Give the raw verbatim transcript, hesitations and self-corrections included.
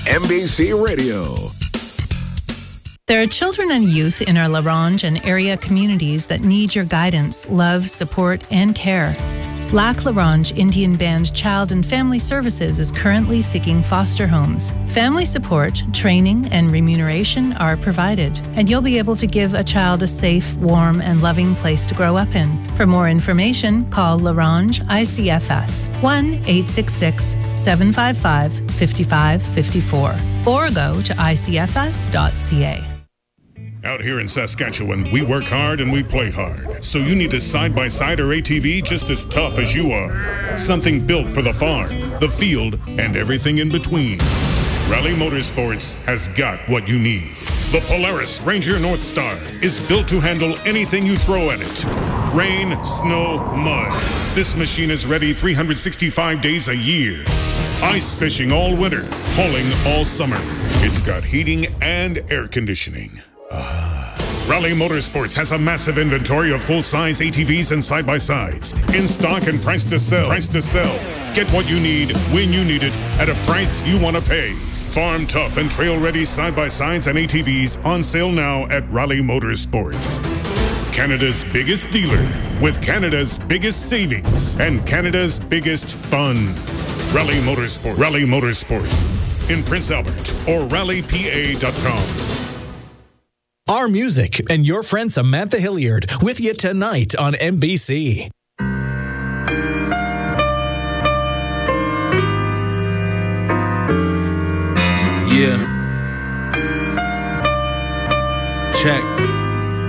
N B C Radio. There are children and youth in our La Ronge and area communities that need your guidance, love, support, and care. Lac La Ronge Indian Band Child and Family Services is currently seeking foster homes. Family support, training, and remuneration are provided, and you'll be able to give a child a safe, warm, and loving place to grow up in. For more information, call La Ronge I C F S one eight six six, seven five five, five five five four or go to I C F S dot C A. Out here in Saskatchewan, we work hard and we play hard. So you need a side-by-side or A T V just as tough as you are. Something built for the farm, the field, and everything in between. Raleigh Motorsports has got what you need. The Polaris Ranger North Star is built to handle anything you throw at it. Rain, snow, mud. This machine is ready three hundred sixty-five days a year. Ice fishing all winter, hauling all summer. It's got heating and air conditioning. Ah. Raleigh Motorsports has a massive inventory of full-size A T Vs and side-by-sides. In stock and price to sell. Price to sell. Get what you need, when you need it, at a price you want to pay. Farm tough and trail-ready side-by-sides and A T Vs on sale now at Raleigh Motorsports. Canada's biggest dealer, with Canada's biggest savings and Canada's biggest fun. Raleigh Motorsports. Raleigh Motorsports. In Prince Albert or raleigh p a dot com. Our music and your friend Samantha Hilliard with you tonight on N B C. Yeah. Check.